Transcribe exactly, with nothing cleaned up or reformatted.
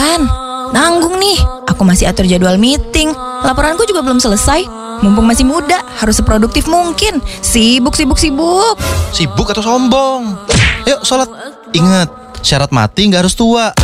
Van, nanggung nih. Aku masih atur jadwal meeting. Laporanku juga belum selesai. Mumpung masih muda, harus seproduktif mungkin. Sibuk, sibuk, sibuk. Sibuk atau sombong? Yuk sholat. Ingat, syarat mati nggak harus tua.